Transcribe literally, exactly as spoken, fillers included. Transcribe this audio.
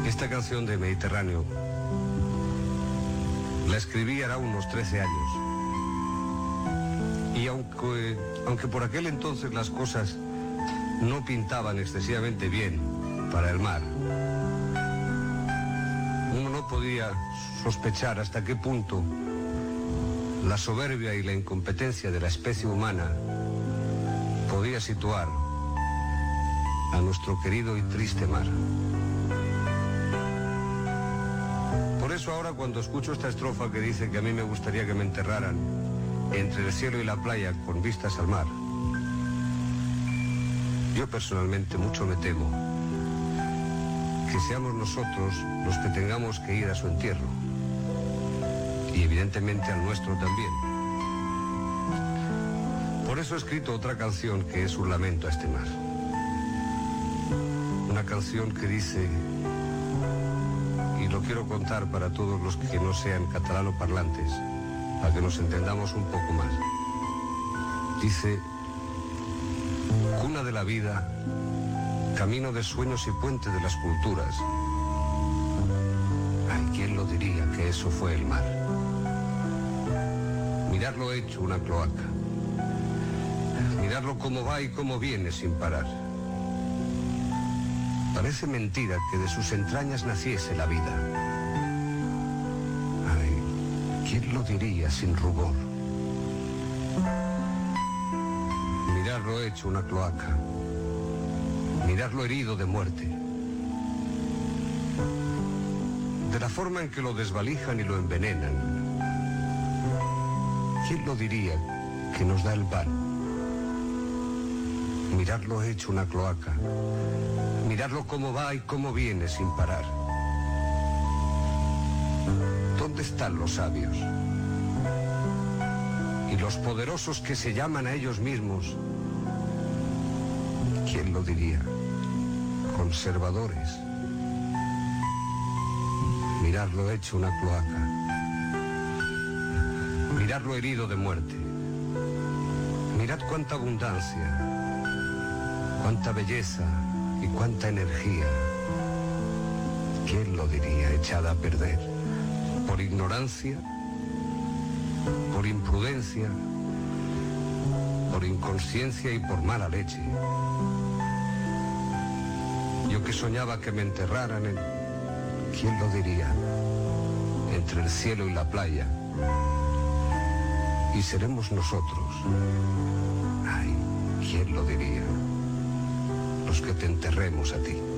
Esta canción de Mediterráneo la escribí hará unos trece años. Y aunque, aunque por aquel entonces las cosas no pintaban excesivamente bien para el mar, uno no podía sospechar hasta qué punto la soberbia y la incompetencia de la especie humana podía situar a nuestro querido y triste mar. Por eso ahora, cuando escucho esta estrofa que dice que a mí me gustaría que me enterraran entre el cielo y la playa con vistas al mar, yo personalmente mucho me temo que seamos nosotros los que tengamos que ir a su entierro, y evidentemente al nuestro también. Por eso he escrito otra canción que es un lamento a este mar. Una canción que dice, y lo quiero contar para todos los que no sean catalano-parlantes, para que nos entendamos un poco más. Dice: cuna de la vida, camino de sueños y puente de las culturas. Ay, ¿quién lo diría que eso fue el mar? Mirarlo hecho una cloaca, mirarlo cómo va y cómo viene sin parar. Parece mentira que de sus entrañas naciese la vida. Ay, ¿quién lo diría sin rubor? Mirarlo hecho una cloaca, mirarlo herido de muerte. De la forma en que lo desvalijan y lo envenenan. ¿Quién lo diría que nos da el pan? Mirarlo hecho una cloaca, mirarlo cómo va y cómo viene sin parar. ¿Dónde están los sabios? Y los poderosos que se llaman a ellos mismos, ¿quién lo diría? Conservadores. Mirarlo hecho una cloaca, mirarlo herido de muerte. Mirad cuánta abundancia, cuánta belleza y cuánta energía. ¿Quién lo diría echada a perder? ¿Por ignorancia? ¿Por imprudencia? ¿Por inconsciencia y por mala leche? Yo que soñaba que me enterraran en... ¿Quién lo diría? Entre el cielo y la playa. Y seremos nosotros. Ay, ¿quién lo diría? Los que te enterremos a ti.